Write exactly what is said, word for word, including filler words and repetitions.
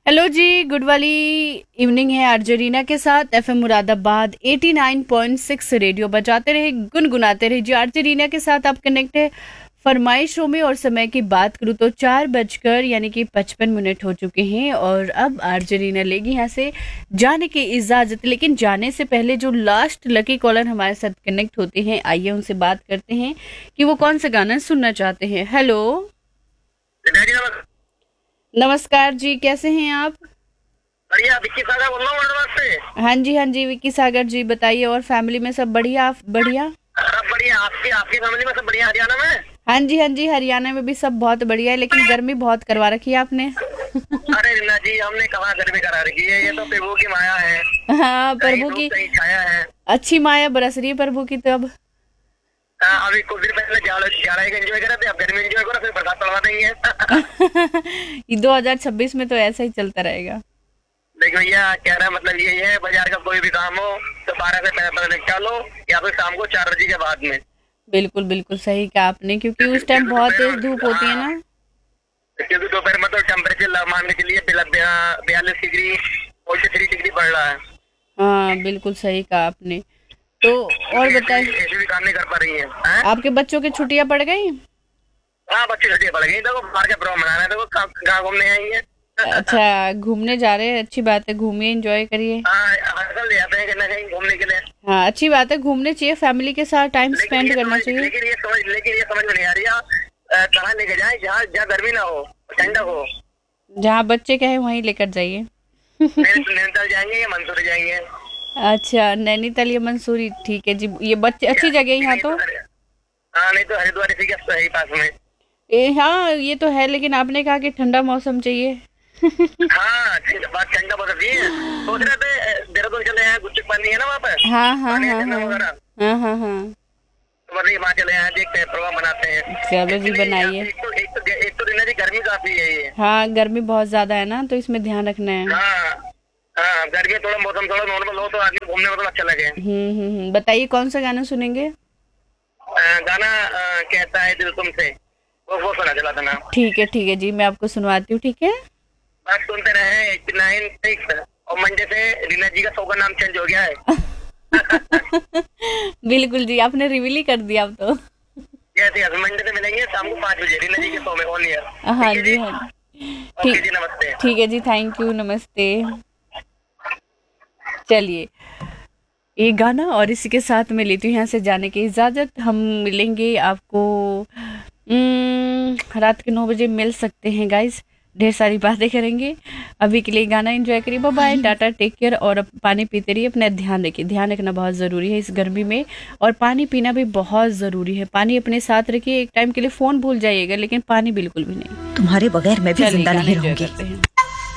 Hello जी, good वाली evening है RJ Reena के साथ। एफएम मुरादाबाद नवासी पॉइंट छह रेडियो बजाते रहे, गुनगुनाते रहे जी। आरजे रीना के साथ आप कनेक्ट है फरमाइशों में। और समय की बात करूँ तो चार बजकर यानी कि पचपन मिनट हो चुके हैं और अब आरजे रीना लेगी यहाँ से जाने की इजाजत। लेकिन जाने से पहले जो लास्ट लकी कॉलर हमारे साथ कनेक्ट होते हैं, आइए उनसे बात करते हैं कि वो कौन सा गाना सुनना चाहते हैं। हेलो, नमस्कार जी, कैसे हैं आप? बढ़िया, विक्की सागर बोल रहा हूँ वडोदरा से। हाँ जी हाँ जी, विक्की सागर जी बताइए। और फैमिली में सब बढ़िया? आप बढ़िया? सब बढ़िया। आपकी आपकी फैमिली में सब बढ़िया? हरियाणा में? हाँ जी हाँ जी, हरियाणा में भी सब बहुत बढ़िया है, लेकिन गर्मी बहुत करवा रखी है आपने। अरे रीना जी, हमने कहाँ गर्मी करा रखी है, ये तो प्रभु की माया है। हाँ, कहीं प्रभु धूप की कहीं छाया है। अच्छी माया बरस रही है प्रभु की। तो अब हाँ, अभी कुछ दिन पहले जाड़ा जाड़ा एंजॉय करा थे, अब गर्मी एंजॉय करो, फिर बरसात पड़वा देंगे। ये दो हज़ार छब्बीस में तो ऐसा ही चलता रहेगा। देखो भैया, कहना मतलब यही है, बाजार का कोई भी काम हो तो बारह से पहले निपटा लो, या फिर शाम को चार बजे के बाद में। बिल्कुल बिल्कुल सही कहा आपने, क्योंकि उस टाइम बहुत तेज धूप होती है ना। क्योंकि दोपहर में तो टेम्परेचर मान के चलिए बयालीस डिग्री फोर्टी थ्री डिग्री बढ़ रहा है। हाँ, बिल्कुल सही कहा आपने। तो और बताइए, ऐसे भी काम नहीं कर पा रही है, है? आपके बच्चों की छुट्टियां पड़ गई? हाँ, बच्चे छुट्टियां पड़ गई, देखो बाहर का प्रोग्राम मना रहे हैं, देखो कहाँ घूमने आई है। अच्छा, घूमने जा रहे हैं, अच्छी बात है, घूमिए, एंजॉय करिए। हाँ, हर साल ले जाते हैं कहीं ना कहीं घूमने के लिए। हाँ, अच्छी बात है, घूमने चाहिए, फैमिली के साथ टाइम लेकिन स्पेंड ये करना समझ चाहिए। लेकिन ये समझ लेकिन ये समझ में नहीं आ रही है, कहाँ लेके जाए जहाँ जहाँ गर्मी ना हो, ठंडक हो। जहाँ बच्चे कहे वहीं लेकर जाइए। नैनीताल जाएंगे या मंसूरी जाएंगे? अच्छा, नैनीताल या मंसूरी, ठीक है जी। ये बच्चे अच्छी जगह है यहाँ तो। हाँ, नहीं तो हरिद्वार इसी के सही पास में। ए, हाँ ये तो है, लेकिन आपने कहा कि ठंडा मौसम चाहिए। हाँ, बात ठंडा बहुत अच्छी है। सोच रहे थे देहरादून चले हैं, गुच्चक पानी है ना वहाँ पर। हाँ हाँ पानी हाँ है, झरना हाँ वगैरह। हाँ हाँ हाँ। तो मतलब वहाँ चले हैं, देखते हैं, प्रोग्राम बनाते हैं। चलो जी, Actually, बनाइए। एक तो एक तो एक तो रीना जी गर्मी काफी है ये। हाँ, गर्मी बहुत ज्यादा है ना, तो इसमें ध्यान रखना है। हाँ हाँ, गर्मी में थोड़ा मौसम थोड़ा नॉर्मल हो तो आदमी घूमने में तो अच्छा लगे। हम्म हम्म हम्म, बताइए कौन सा गाना सुनेंगे? अ, गाना अ, कहता है दिल तुमसे, वो वो सुना चला देना। ठीक है ठीक है जी, मैं आपको सुनवाती हूँ, ठीक है। बस सुनते रहे। एट नाइन सिक्स और मंडे से रीना जी का शो का नाम चेंज हो गया है। बिल्कुल जी, आपने रिवील ही कर दिया अब तो। यस यस, मंडे से मिलेंगे शाम को पाँच बजे रीना जी के शो में ऑन ईयर। हाँ जी हाँ जी, ओके जी, नमस्ते। ठीक है जी, थैंक यू, नमस्ते। चलिए, ये गाना और इसी के साथ मैं लेती हूँ यहाँ से जाने की इजाज़त। हम मिलेंगे आपको उम्म, रात के नौ बजे मिल सकते हैं गाइस, ढेर सारी बातें करेंगे। अभी के लिए गाना एंजॉय करिए, bye bye, Tata, take care. और अब पानी पीते रहिए, अपना ध्यान रखिए, ध्यान रखना बहुत ज़रूरी है इस गर्मी में। और पानी पीना भी बहुत ज़रूरी है, पानी अपने साथ रखिए। एक टाइम के लिए फ़ोन भूल जाइएगा, लेकिन पानी बिल्कुल भी नहीं। तुम्हारे बगैर मैं भी चलिए, जिंदा गाना नहीं एंजॉय रहूंगी। करते हैं।